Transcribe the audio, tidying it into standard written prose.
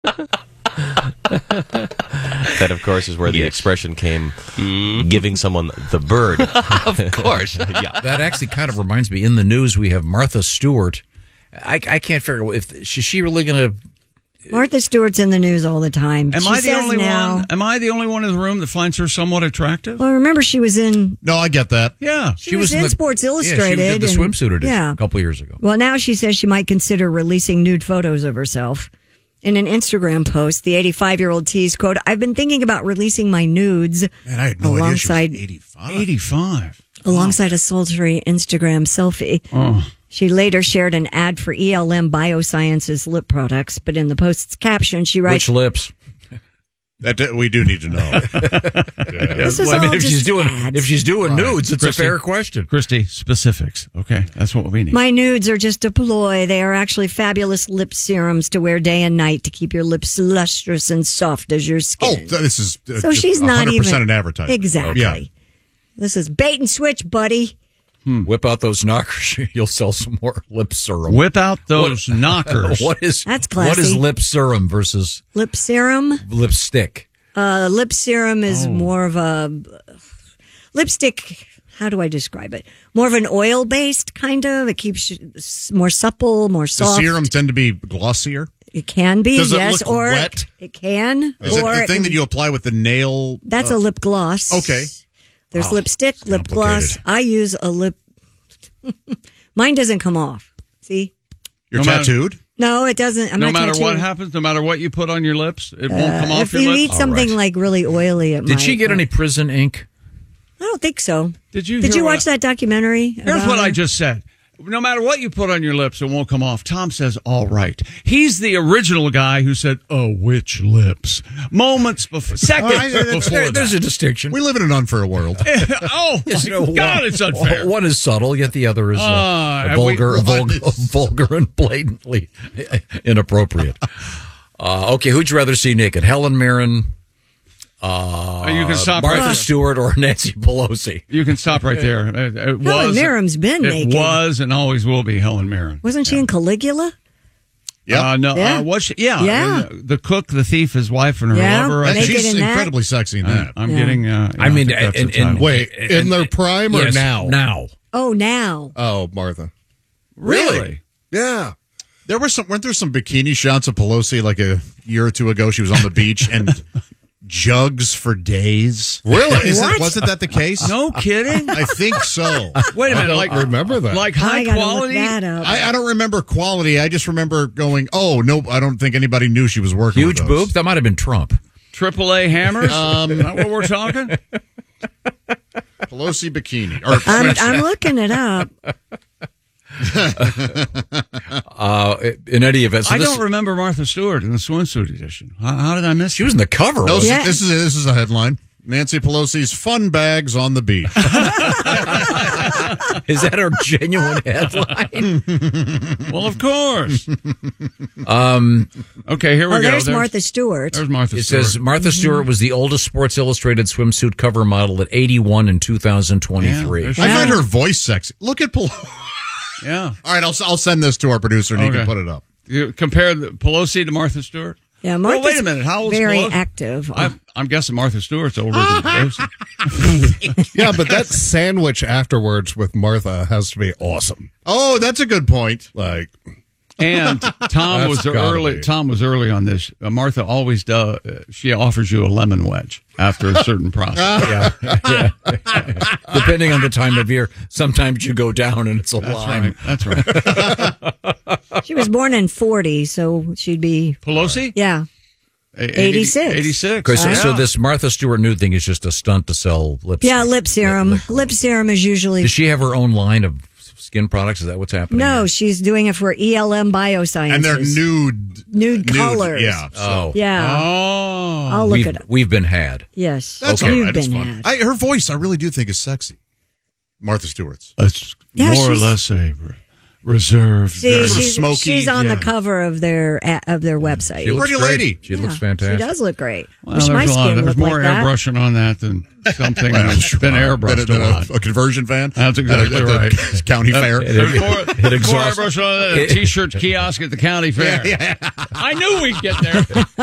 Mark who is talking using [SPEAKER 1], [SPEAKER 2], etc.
[SPEAKER 1] That, of course, is where the expression came, giving someone the bird.
[SPEAKER 2] Of course.
[SPEAKER 1] Yeah.
[SPEAKER 3] That actually kind of reminds me. In the news, we have Martha Stewart. I can't figure out if is she really going to.
[SPEAKER 4] Martha Stewart's in the news all the time.
[SPEAKER 5] Am I the only one? Am I the only one in the room that finds her somewhat attractive?
[SPEAKER 4] Well, remember she was in.
[SPEAKER 6] No, I get that.
[SPEAKER 5] Yeah,
[SPEAKER 4] She was in Sports Illustrated.
[SPEAKER 3] Yeah, she did the swimsuit edition
[SPEAKER 4] yeah.
[SPEAKER 3] a couple years ago.
[SPEAKER 4] Well, now she says she might consider releasing nude photos of herself. In an Instagram post, the 85-year-old teased, quote, "I've been thinking about releasing my nudes."
[SPEAKER 6] Man, I had no idea she was 85.
[SPEAKER 5] 85.
[SPEAKER 4] Alongside a sultry Instagram selfie.
[SPEAKER 5] Oh.
[SPEAKER 4] She later shared an ad for ELM Biosciences lip products, but in the post's caption, she writes,
[SPEAKER 3] Which lips?
[SPEAKER 6] That we do need to know.
[SPEAKER 4] This is
[SPEAKER 3] Well, I mean,
[SPEAKER 4] all
[SPEAKER 3] if
[SPEAKER 4] just
[SPEAKER 3] she's doing
[SPEAKER 6] Right.
[SPEAKER 3] nudes, it's
[SPEAKER 5] Christy.
[SPEAKER 3] a fair question.
[SPEAKER 5] Christy, specifics. Okay, that's what we need.
[SPEAKER 4] "My nudes are just a ploy. They are actually fabulous lip serums to wear day and night to keep your lips lustrous and soft as your
[SPEAKER 6] Oh,
[SPEAKER 4] skin."
[SPEAKER 6] this is
[SPEAKER 4] So she's not
[SPEAKER 6] 100%
[SPEAKER 4] even
[SPEAKER 6] an advertisement.
[SPEAKER 4] Exactly.
[SPEAKER 6] Yeah.
[SPEAKER 4] This is bait and switch, buddy.
[SPEAKER 3] Whip out those knockers. You'll sell some more lip serum.
[SPEAKER 5] Whip out those knockers.
[SPEAKER 3] That's
[SPEAKER 4] That's
[SPEAKER 3] What is
[SPEAKER 4] classy.
[SPEAKER 3] lip serum versus
[SPEAKER 4] Lip serum.
[SPEAKER 3] lipstick?
[SPEAKER 4] Lip serum is more of a lipstick. How do I describe it? More of an oil-based kind of. It keeps you more supple, more
[SPEAKER 6] Does
[SPEAKER 4] soft.
[SPEAKER 6] serums tend to be glossier?
[SPEAKER 4] It can be,
[SPEAKER 6] Does it
[SPEAKER 4] yes,
[SPEAKER 6] look
[SPEAKER 4] or
[SPEAKER 6] wet?
[SPEAKER 4] it can.
[SPEAKER 6] Is it
[SPEAKER 4] or
[SPEAKER 6] the
[SPEAKER 4] it
[SPEAKER 6] thing
[SPEAKER 4] can-
[SPEAKER 6] that you apply with the nail?
[SPEAKER 4] That's a lip gloss.
[SPEAKER 6] Okay.
[SPEAKER 4] There's lipstick, lip gloss.
[SPEAKER 6] complicated.
[SPEAKER 4] I use a lip. Mine doesn't come off. See?
[SPEAKER 6] You're
[SPEAKER 5] No matter-
[SPEAKER 6] tattooed?
[SPEAKER 4] No, it doesn't. I'm
[SPEAKER 5] No
[SPEAKER 4] not
[SPEAKER 5] matter what
[SPEAKER 4] tattooed.
[SPEAKER 5] happens, no matter what you put on your lips, it won't come off
[SPEAKER 4] If
[SPEAKER 5] your
[SPEAKER 4] you
[SPEAKER 5] lips.
[SPEAKER 4] eat something
[SPEAKER 3] right.
[SPEAKER 4] like really oily, it might.
[SPEAKER 3] Did she get any prison ink?
[SPEAKER 4] I don't think so.
[SPEAKER 5] Did you
[SPEAKER 4] Did
[SPEAKER 5] hear
[SPEAKER 4] you
[SPEAKER 5] what
[SPEAKER 4] watch that documentary?
[SPEAKER 5] Here's
[SPEAKER 4] about
[SPEAKER 5] what
[SPEAKER 4] her?
[SPEAKER 5] I just said. No matter what you put on your lips, it won't come off. Tom says, all right. He's the original guy who said, oh, which lips? Moments before, seconds before
[SPEAKER 3] There's
[SPEAKER 5] that.
[SPEAKER 3] a distinction.
[SPEAKER 6] We live in an unfair world.
[SPEAKER 5] Oh, my God, it's unfair.
[SPEAKER 3] One is subtle, yet the other is
[SPEAKER 5] vulgar-
[SPEAKER 3] vulgar and blatantly inappropriate. Okay, who'd you rather see naked? Helen Mirren,
[SPEAKER 5] You can stop
[SPEAKER 3] Martha
[SPEAKER 5] right there.
[SPEAKER 3] Stewart, or Nancy Pelosi?
[SPEAKER 5] You can stop right there. It
[SPEAKER 4] Helen Mirren's been
[SPEAKER 5] it
[SPEAKER 4] naked.
[SPEAKER 5] was and always will be Helen Mirren.
[SPEAKER 4] Wasn't she in Caligula?
[SPEAKER 6] Yeah.
[SPEAKER 5] No,
[SPEAKER 4] Yeah.
[SPEAKER 5] was she? Yeah.
[SPEAKER 4] Yeah.
[SPEAKER 5] The cook, the thief, his wife, and her
[SPEAKER 4] Yeah.
[SPEAKER 5] lover.
[SPEAKER 4] Naked
[SPEAKER 6] She's
[SPEAKER 4] in that?
[SPEAKER 6] incredibly sexy in that.
[SPEAKER 5] I'm
[SPEAKER 4] Yeah.
[SPEAKER 5] getting.
[SPEAKER 3] I mean,
[SPEAKER 5] think that's the
[SPEAKER 3] and-
[SPEAKER 5] title.
[SPEAKER 7] Wait, in their prime or
[SPEAKER 3] Yes,
[SPEAKER 7] now?
[SPEAKER 3] Now.
[SPEAKER 4] Oh, now.
[SPEAKER 7] Oh, Martha.
[SPEAKER 5] Really?
[SPEAKER 7] Yeah.
[SPEAKER 6] Weren't there some bikini shots of Pelosi like a year or two ago? She was on the beach and jugs for days.
[SPEAKER 7] Really?
[SPEAKER 6] Wasn't that the case?
[SPEAKER 5] No kidding.
[SPEAKER 6] I think so.
[SPEAKER 5] Wait a minute.
[SPEAKER 7] I don't
[SPEAKER 5] Like
[SPEAKER 7] remember that.
[SPEAKER 5] Like
[SPEAKER 4] I
[SPEAKER 5] high
[SPEAKER 4] gotta
[SPEAKER 5] quality.
[SPEAKER 4] look that up.
[SPEAKER 6] I don't remember quality. I just remember going, oh, no, I don't think anybody knew she was working
[SPEAKER 3] Huge
[SPEAKER 6] with
[SPEAKER 3] boob?
[SPEAKER 6] those.
[SPEAKER 3] That might have been Trump.
[SPEAKER 5] AAA hammers. Is that what we're talking?
[SPEAKER 6] Pelosi bikini. Or
[SPEAKER 4] I'm looking it up.
[SPEAKER 3] In any event, so
[SPEAKER 5] I
[SPEAKER 3] this-
[SPEAKER 5] don't remember Martha Stewart in the swimsuit edition. How did I miss?
[SPEAKER 3] She was in the cover.
[SPEAKER 6] No,
[SPEAKER 4] Yeah.
[SPEAKER 6] this is a headline. Nancy Pelosi's fun bags on the beach.
[SPEAKER 3] Is that our genuine headline?
[SPEAKER 5] Well, of course. Okay, here we
[SPEAKER 4] Oh,
[SPEAKER 5] go.
[SPEAKER 4] there's Martha Stewart.
[SPEAKER 5] There's Martha
[SPEAKER 3] It
[SPEAKER 5] Stewart.
[SPEAKER 3] says Martha Stewart was the oldest Sports Illustrated swimsuit cover model at 81 in 2023.
[SPEAKER 5] Yeah,
[SPEAKER 6] I find her voice sexy. Look at Pelosi.
[SPEAKER 5] Yeah.
[SPEAKER 6] All right, I'll send this to our producer and he
[SPEAKER 5] Okay.
[SPEAKER 6] can put it up.
[SPEAKER 5] You compare the Pelosi to Martha Stewart?
[SPEAKER 4] Yeah,
[SPEAKER 5] Well,
[SPEAKER 4] Martha's
[SPEAKER 5] wait a minute. How old's
[SPEAKER 4] very
[SPEAKER 5] Pelosi?
[SPEAKER 4] active.
[SPEAKER 5] I'm guessing Martha Stewart's older than Pelosi.
[SPEAKER 7] Yeah, but that sandwich afterwards with Martha has to be awesome.
[SPEAKER 6] Oh, that's a good point.
[SPEAKER 7] Like,
[SPEAKER 5] And Tom was
[SPEAKER 7] gotta
[SPEAKER 5] early.
[SPEAKER 7] be.
[SPEAKER 5] Tom was early on this. Martha always does. She offers you a lemon wedge after a certain process.
[SPEAKER 3] Yeah. Depending on the time of year, sometimes you go down and it's a
[SPEAKER 5] That's
[SPEAKER 3] lime.
[SPEAKER 5] right. That's right.
[SPEAKER 4] She was born in 40, so she'd be,
[SPEAKER 5] Pelosi.
[SPEAKER 4] yeah. 86.
[SPEAKER 5] 86.
[SPEAKER 3] Okay, so
[SPEAKER 5] Yeah.
[SPEAKER 3] this Martha Stewart nude thing is just a stunt to sell lipstick.
[SPEAKER 4] Yeah, lip serum. Lip serum is usually.
[SPEAKER 3] Does she have her own line of skin products? Is that what's happening?
[SPEAKER 4] No,
[SPEAKER 3] here?
[SPEAKER 4] she's doing it for ELM Biosciences.
[SPEAKER 6] And they're nude
[SPEAKER 4] colors.
[SPEAKER 6] Yeah. So.
[SPEAKER 3] Oh.
[SPEAKER 4] Yeah.
[SPEAKER 5] Oh.
[SPEAKER 4] I'll look it up.
[SPEAKER 3] We've been had.
[SPEAKER 4] Yes.
[SPEAKER 6] That's
[SPEAKER 4] You've
[SPEAKER 6] all right. It's
[SPEAKER 4] been
[SPEAKER 6] fun.
[SPEAKER 4] had.
[SPEAKER 6] Her voice, I really do think is sexy. Martha Stewart's.
[SPEAKER 5] It's
[SPEAKER 4] Yeah,
[SPEAKER 5] more or
[SPEAKER 4] she's-
[SPEAKER 5] less reserved.
[SPEAKER 4] See,
[SPEAKER 6] sort of smoky,
[SPEAKER 4] she's on
[SPEAKER 6] yeah.
[SPEAKER 4] the cover of their website.
[SPEAKER 3] She looks
[SPEAKER 6] Pretty
[SPEAKER 3] great.
[SPEAKER 6] lady.
[SPEAKER 3] She looks
[SPEAKER 4] She
[SPEAKER 3] fantastic.
[SPEAKER 4] does look great.
[SPEAKER 5] Well,
[SPEAKER 4] Wish my
[SPEAKER 5] there's
[SPEAKER 4] skin looked
[SPEAKER 5] more
[SPEAKER 4] like that.
[SPEAKER 5] airbrushing on that than something
[SPEAKER 6] Well,
[SPEAKER 5] that's been airbrushed
[SPEAKER 6] Been
[SPEAKER 5] a lot.
[SPEAKER 6] a conversion fan.
[SPEAKER 5] That's exactly
[SPEAKER 6] At the
[SPEAKER 5] right.
[SPEAKER 6] county fair.
[SPEAKER 5] There's more
[SPEAKER 3] exhausts-
[SPEAKER 5] airbrush on that T-shirt kiosk at the county fair. I knew we'd get there.